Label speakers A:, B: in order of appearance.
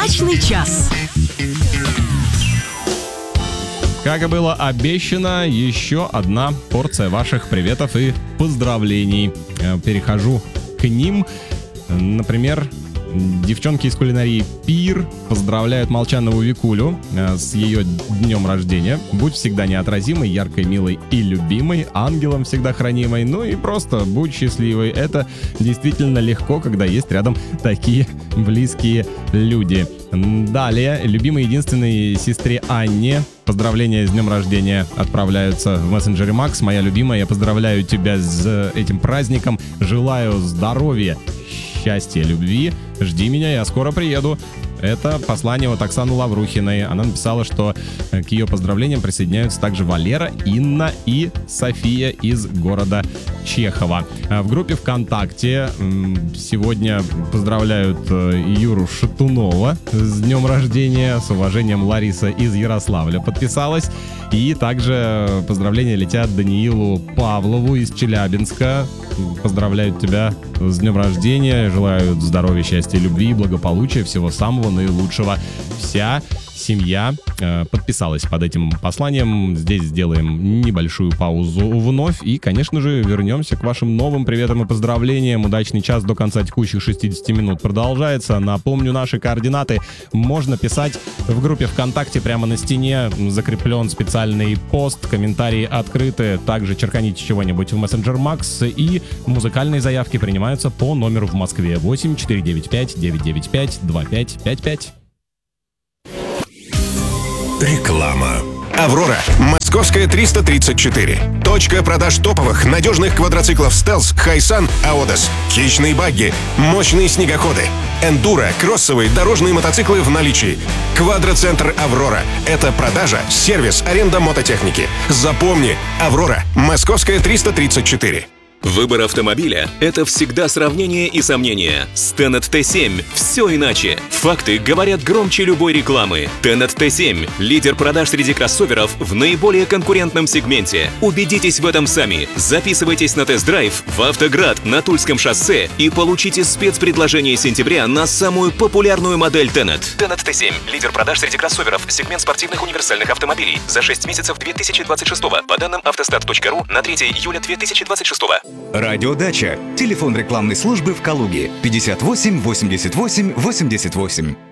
A: Удачный час.
B: Как и было обещано, еще одна порция ваших приветов и поздравлений. Перехожу к ним. Например, девчонки из кулинарии «Пир» поздравляют Молчанову Викулю с ее днем рождения. Будь всегда неотразимой, яркой, милой и любимой, ангелом всегда хранимой. Ну и просто будь счастливой. Это действительно легко, когда есть рядом такие близкие люди. Далее, любимой единственной сестре Анне поздравления с днем рождения отправляются в мессенджере Макс. Моя любимая, я поздравляю тебя с этим праздником. Желаю здоровья, счастья, любви. Жди меня, я скоро приеду. Это послание от Оксаны Лаврухиной. Она написала, что к ее поздравлениям присоединяются также Валера, Инна и София из города Чехова. В группе ВКонтакте сегодня поздравляют Юру Шатунова с днем рождения. С уважением, Лариса из Ярославля подписалась. И также поздравления летят Даниилу Павлову из Челябинска. Поздравляют тебя с днем рождения. Желают здоровья, счастья, любви, благополучия, всего самого наилучшего. Вся семья подписалась под этим посланием. Здесь сделаем небольшую паузу вновь. И, конечно же, вернемся к вашим новым приветам и поздравлениям. Удачный час до конца текущих 60 минут продолжается. Напомню, наши координаты можно писать в группе ВКонтакте. Прямо на стене закреплен специальный пост. Комментарии открыты. Также черканите чего-нибудь в мессенджер Макс. И музыкальные заявки принимаются по номеру в Москве 8 495 995 2555.
C: Реклама. «Аврора». Московская 334. Точка продаж топовых, надежных квадроциклов «Стелс», «Хайсан», «Аодос». Хищные багги, мощные снегоходы. Эндуро, кроссовые, дорожные мотоциклы в наличии. Квадроцентр «Аврора». Это продажа, сервис, аренда мототехники. Запомни, «Аврора». Московская 334.
D: Выбор автомобиля – это всегда сравнение и сомнения. С Tenet T7 все иначе. Факты говорят громче любой рекламы. Tenet T7 – лидер продаж среди кроссоверов в наиболее конкурентном сегменте. Убедитесь в этом сами. Записывайтесь на тест-драйв в «Автоград» на Тульском шоссе и получите спецпредложение сентября на самую популярную модель Tenet. Tenet T7 – лидер продаж среди кроссоверов, сегмент спортивных универсальных автомобилей за 6 месяцев 2026 по данным автостат.ру на 3 июля 2026.
E: Радиодача. Телефон рекламной службы в Калуге 58 88 88.